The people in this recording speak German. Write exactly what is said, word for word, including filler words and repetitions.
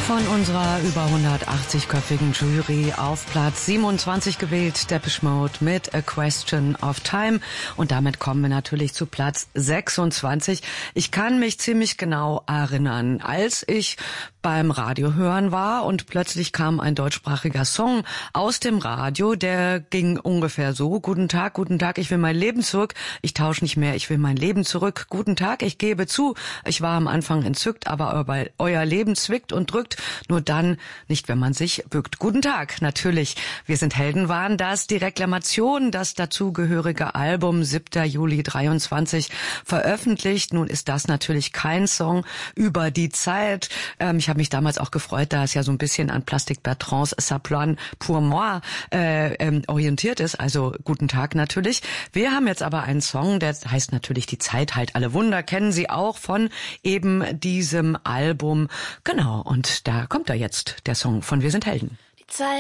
Von unserer über hundertachtzig-köpfigen Jury auf Platz siebenundzwanzig gewählt, Depeche Mode mit A Question of Time. Und damit kommen wir natürlich zu Platz sechsundzwanzig. Ich kann mich ziemlich genau erinnern, als ich beim Radio hören war und plötzlich kam ein deutschsprachiger Song aus dem Radio, der ging ungefähr so: Guten Tag, guten Tag, ich will mein Leben zurück. Ich tausche nicht mehr, ich will mein Leben zurück. Guten Tag, ich gebe zu, ich war am Anfang entzückt, aber euer Leben zwickt und drückt, nur dann nicht, wenn man sich bückt. Guten Tag, natürlich. Wir sind Helden waren das. Die Reklamation, das dazugehörige Album, siebter Juli dreiundzwanzig, veröffentlicht. Nun ist das natürlich kein Song über die Zeit. Ähm, ich habe mich damals auch gefreut, da es ja so ein bisschen an Plastic Bertrands Ça plane pour moi äh, ähm, orientiert ist. Also guten Tag natürlich. Wir haben jetzt aber einen Song, der heißt natürlich Die Zeit heilt alle Wunder. Kennen Sie auch von eben diesem Album. Genau, und da kommt er jetzt, der Song von Wir sind Helden. Die Zeit